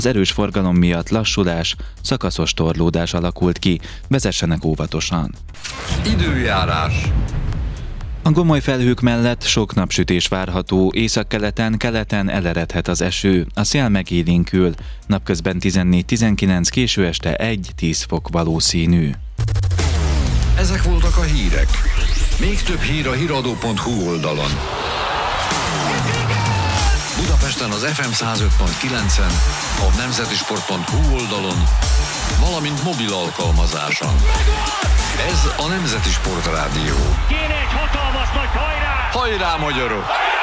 Az erős forgalom miatt lassulás, szakaszos torlódás alakult ki, vezessenek óvatosan. Időjárás. A gomoly felhők mellett sok napsütés várható, északkeleten, keleten eleredhet az eső, a szél megélénkül, napközben 14-19, késő este 1-10 fok valószínű. Ezek voltak a hírek. Még több hír a hiradó.hu oldalon. Budapesten az FM 105.9-en, a nemzetisport.hu oldalon, valamint mobil alkalmazáson. Ez a Nemzeti Sport Rádió. Kéne egy hatalmas nagy hajrá! Hajrá, magyarok!